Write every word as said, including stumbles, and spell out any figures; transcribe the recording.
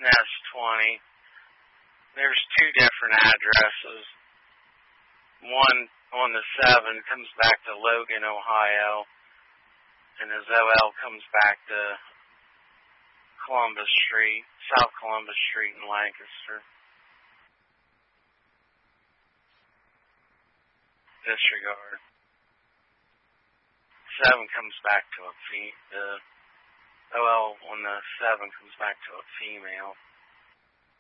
Nest twenty. There's two different addresses. One on the seven comes back to Logan, Ohio, and his O L comes back to Columbus Street, South Columbus Street in Lancaster. Disregard. Seven comes back to a fe- the O L on the seven comes back to a female.